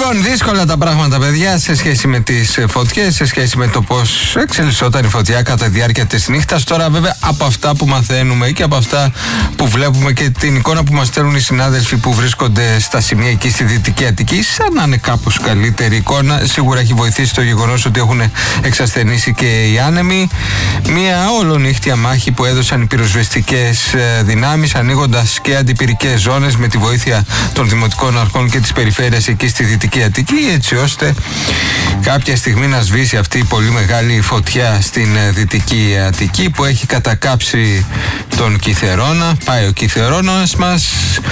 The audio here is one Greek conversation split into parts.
Λοιπόν, δύσκολα τα πράγματα, παιδιά, σε σχέση με τις φωτιές, σε σχέση με το πώς εξελισσόταν η φωτιά κατά τη διάρκεια της νύχτας. Τώρα, βέβαια, από αυτά που μαθαίνουμε και από αυτά που βλέπουμε και την εικόνα που μας στέλνουν οι συνάδελφοι που βρίσκονται στα σημεία εκεί στη Δυτική Αττική, σαν να είναι κάπως καλύτερη εικόνα. Σίγουρα έχει βοηθήσει το γεγονός ότι έχουν εξασθενήσει και οι άνεμοι. Μια ολονύχτια μάχη που έδωσαν οι πυροσβεστικές δυνάμεις, ανοίγοντας και αντιπυρικές ζώνες με τη βοήθεια των δημοτικών αρχών και της περιφέρειας εκεί στη Δυτική Αττική, έτσι ώστε κάποια στιγμή να σβήσει αυτή η πολύ μεγάλη φωτιά στην Δυτική Αττική που έχει κατακάψει τον Κιθερώνα. Πάει ο Κιθερώνας μας,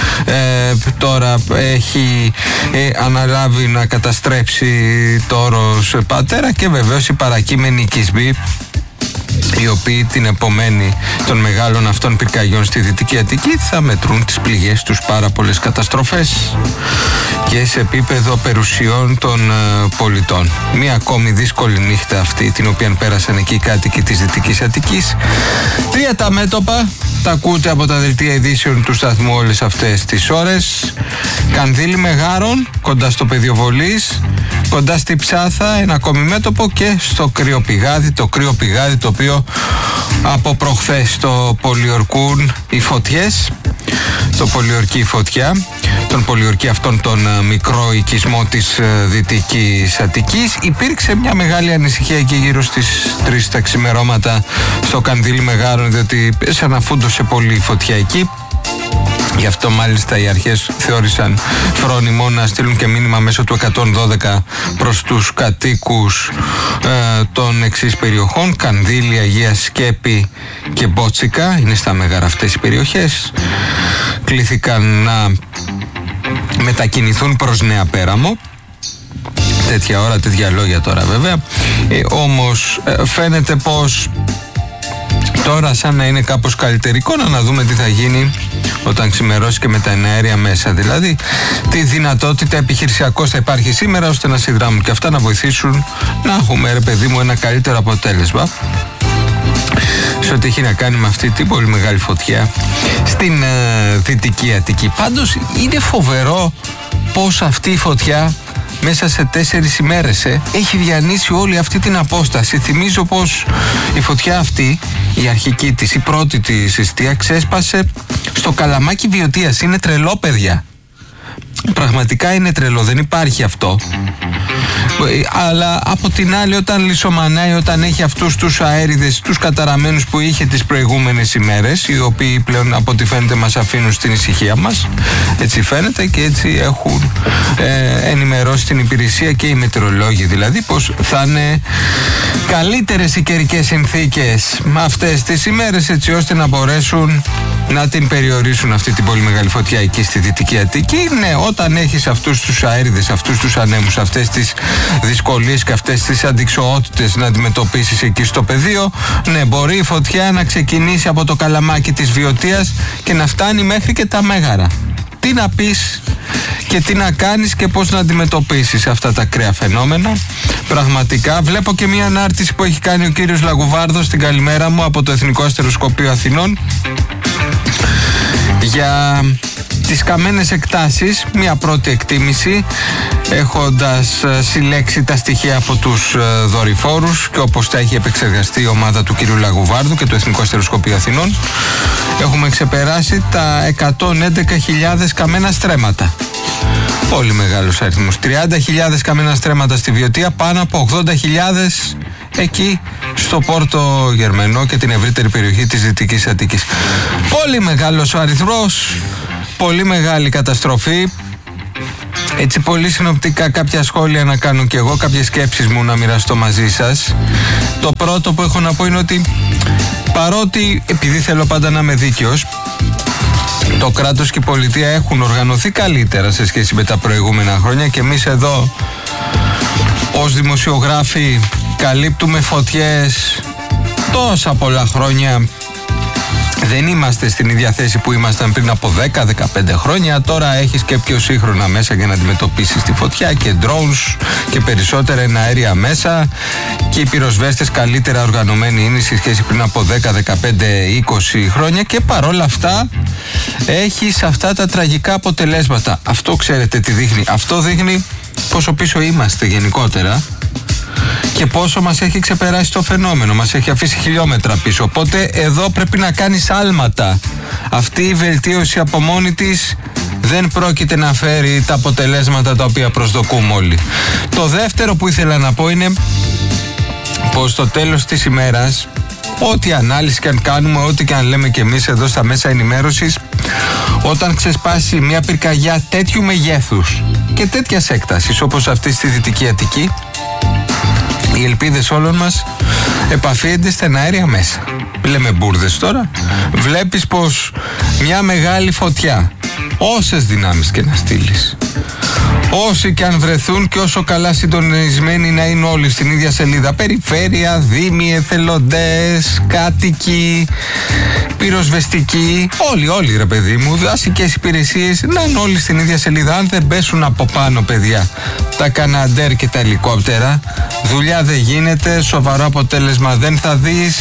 τώρα έχει αναλάβει να καταστρέψει το όρος Πατέρα και βεβαίως οι παρακείμενοι οικισμοί, οι οποίοι την επομένη των μεγάλων αυτών πυρκαγιών στη Δυτική Αττική θα μετρούν τις πληγές τους, πάρα πολλές καταστροφές και σε επίπεδο περιουσιών των πολιτών. Μία ακόμη δύσκολη νύχτα αυτή την οποία πέρασαν εκεί οι κάτοικοι της Δυτικής Αττικής. Τρία τα μέτωπα, τα ακούτε από τα δελτία ειδήσεων του σταθμού όλες αυτές τις ώρες. Κανδύλι Μεγάρων, κοντά στο πεδίο βολής, κοντά στη Ψάθα ένα ακόμη μέτωπο και στο Κρύο Πηγάδι, το Κρύο Πηγάδι το οποίο από προχθές το πολιορκούν οι φωτιές, το πολιορκεί η φωτιά, τον πολιορκεί αυτόν τον μικρό οικισμό της Δυτικής Αττικής. Υπήρξε μια μεγάλη ανησυχία εκεί γύρω στις 3 τα ξημερώματα στο Κανδύλι Μεγάρων, διότι σαν να φούντωσε πολύ η φωτιά εκεί. Γι' αυτό μάλιστα οι αρχές θεώρησαν φρόνιμο να στείλουν και μήνυμα μέσω του 112 προς τους κατοίκους των εξής περιοχών: Κανδύλη, Αγία Σκέπη και Μπότσικα. Είναι στα Μέγαρα αυτές οι περιοχές. Κλήθηκαν να μετακινηθούν προς Νέα Πέραμο. Τέτοια ώρα, τέτοια λόγια τώρα βέβαια. Όμως φαίνεται πως τώρα σαν να είναι κάπως καλύτερη εικόνα, να δούμε τι θα γίνει όταν ξημερώσει και με τα εναέρια μέσα. Δηλαδή, τι δυνατότητα επιχειρησιακώς θα υπάρχει σήμερα ώστε να συνδράμουν και αυτά να βοηθήσουν να έχουμε, ρε παιδί μου, ένα καλύτερο αποτέλεσμα σε ό,τι έχει να κάνει με αυτή την πολύ μεγάλη φωτιά στην Δυτική Αττική. Πάντως, είναι φοβερό πως αυτή η φωτιά μέσα σε 4 ημέρες έχει διανύσει όλη αυτή την απόσταση. Θυμίζω πως η φωτιά αυτή, η αρχική της, η πρώτη της εστία, ξέσπασε στο Καλαμάκι Βιωτίας. Είναι τρελό, παιδιά. Πραγματικά είναι τρελό, δεν υπάρχει αυτό. Αλλά από την άλλη, όταν λησομανάει, όταν έχει αυτούς τους αέριδες, τους καταραμένους που είχε τις προηγούμενες ημέρες, οι οποίοι πλέον από ό,τι φαίνεται μας αφήνουν στην ησυχία μας, έτσι φαίνεται και έτσι έχουν ενημερώσει την υπηρεσία και οι μετεωρολόγοι, δηλαδή πως θα είναι καλύτερες οι καιρικές συνθήκες με αυτές τις ημέρες, έτσι ώστε να μπορέσουν να την περιορίσουν αυτή την πολύ μεγάλη φωτιά εκεί στη Δυτική Αττική. Ναι, όταν έχεις αυτούς τους αέριδες, αυτούς τους ανέμους, αυτές τις δυσκολίες και αυτές τις αντιξοότητες να αντιμετωπίσεις εκεί στο πεδίο, ναι, μπορεί η φωτιά να ξεκινήσει από το Καλαμάκι της Βιωτίας και να φτάνει μέχρι και τα Μέγαρα. Τι να πεις και τι να κάνεις και πώς να αντιμετωπίσεις αυτά τα ακραία φαινόμενα. Πραγματικά βλέπω και μια ανάρτηση που έχει κάνει ο κύριος Λαγουβάρδος στην καλημέρα μου από το Εθνικό Αστεροσκοπείο Αθηνών για τις καμένες εκτάσεις, μια πρώτη εκτίμηση, έχοντας συλλέξει τα στοιχεία από τους δορυφόρους και όπως τα έχει επεξεργαστεί η ομάδα του κύριου Λαγουβάρδου και του Εθνικού Αστεροσκοπείου Αθηνών, έχουμε ξεπεράσει τα 111.000 καμένα στρέμματα. Πολύ μεγάλος αριθμός. 30.000 καμένα στρέμματα στη Βιωτία, πάνω από 80.000 εκεί στο Πόρτο Γερμενό και την ευρύτερη περιοχή της Δυτικής Αττικής. Πολύ μεγάλος ο αριθμός, πολύ μεγάλη καταστροφή. Έτσι πολύ συνοπτικά κάποια σχόλια να κάνω και εγώ, κάποιες σκέψεις μου να μοιραστώ μαζί σας. Το πρώτο που έχω να πω είναι ότι παρότι, επειδή θέλω πάντα να είμαι δίκαιος, το κράτος και η πολιτεία έχουν οργανωθεί καλύτερα σε σχέση με τα προηγούμενα χρόνια και εμείς εδώ ως δημοσιογράφοι καλύπτουμε φωτιές τόσα πολλά χρόνια. Δεν είμαστε στην ίδια θέση που ήμασταν πριν από 10-15 χρόνια. Τώρα έχεις και πιο σύγχρονα μέσα για να αντιμετωπίσεις τη φωτιά και drones και περισσότερα εναέρια μέσα και οι πυροσβέστες καλύτερα οργανωμένοι είναι σε σχέση πριν από 10-15-20 χρόνια και παρόλα αυτά έχεις αυτά τα τραγικά αποτελέσματα. Αυτό ξέρετε τι δείχνει? Αυτό δείχνει πόσο πίσω είμαστε γενικότερα και πόσο μας έχει ξεπεράσει το φαινόμενο, μας έχει αφήσει χιλιόμετρα πίσω. Οπότε εδώ πρέπει να κάνεις άλματα. Αυτή η βελτίωση από μόνη της δεν πρόκειται να φέρει τα αποτελέσματα τα οποία προσδοκούμε όλοι. Το δεύτερο που ήθελα να πω είναι πως στο τέλος της ημέρας, ό,τι ανάλυση και αν κάνουμε, ό,τι και αν λέμε και εμείς εδώ στα μέσα ενημέρωσης, όταν ξεσπάσει μια πυρκαγιά τέτοιου μεγέθους και τέτοιας έκτασης όπως αυτή στη Δυτική Αττική, οι ελπίδες όλων μας επαφίενται στα εναέρια μέσα. Λέμε μπουρδες τώρα. Βλέπεις πως μια μεγάλη φωτιά, όσες δυνάμεις και να στείλεις, όσοι και αν βρεθούν και όσο καλά συντονισμένοι να είναι όλοι στην ίδια σελίδα, περιφέρεια, δήμοι, εθελοντές, κάτοικοι, πυροσβεστικοί, όλοι ρε παιδί μου, δασικές υπηρεσίες, να είναι όλοι στην ίδια σελίδα. Αν δεν πέσουν από πάνω, παιδιά, τα καναντέρ και τα ελικόπτερα, δουλειά δεν γίνεται, σοβαρό αποτέλεσμα δεν θα δεις.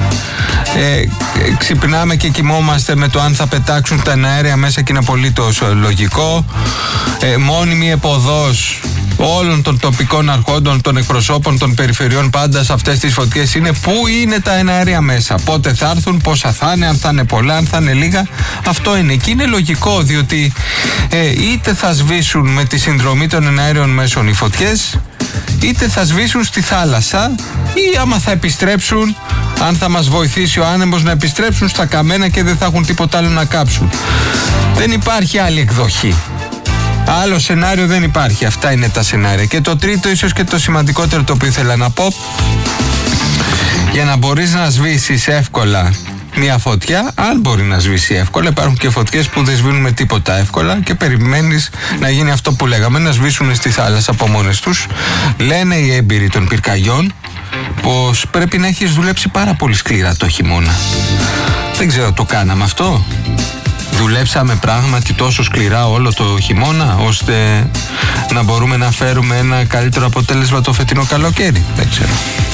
Ξυπνάμε και κοιμόμαστε με το αν θα πετάξουν τα αέρια μέσα και είναι απολύτως λογικό. Μόνιμη εποδός όλων των τοπικών αρχόντων, των εκπροσώπων των περιφερειών πάντα σε αυτές τις φωτιές είναι πού είναι τα εναέρια μέσα, πότε θα έρθουν, πόσα θα είναι, αν θα είναι πολλά, αν θα είναι λίγα. Αυτό είναι και είναι λογικό, διότι είτε θα σβήσουν με τη συνδρομή των εναέριων μέσων οι φωτιές, είτε θα σβήσουν στη θάλασσα, ή άμα θα επιστρέψουν, αν θα μας βοηθήσει ο άνεμος, να επιστρέψουν στα καμένα και δεν θα έχουν τίποτα άλλο να κάψουν. Δεν υπάρχει άλλη εκδοχή. Άλλο σενάριο δεν υπάρχει. Αυτά είναι τα σενάρια. Και το τρίτο, ίσως και το σημαντικότερο το οποίο ήθελα να πω, για να μπορείς να σβήσεις εύκολα μια φωτιά, αν μπορεί να σβήσει εύκολα, υπάρχουν και φωτιές που δεν σβήνουν με τίποτα εύκολα και περιμένεις να γίνει αυτό που λέγαμε, να σβήσουν στη θάλασσα από μόνες τους. Λένε οι έμπειροι των πυρκαγιών πως πρέπει να έχεις δουλέψει πάρα πολύ σκληρά το χειμώνα. Δεν ξέρω, το κάναμε αυτό? Δουλέψαμε πράγματι τόσο σκληρά όλο το χειμώνα ώστε να μπορούμε να φέρουμε ένα καλύτερο αποτέλεσμα το φετινό καλοκαίρι? Δεν ξέρω.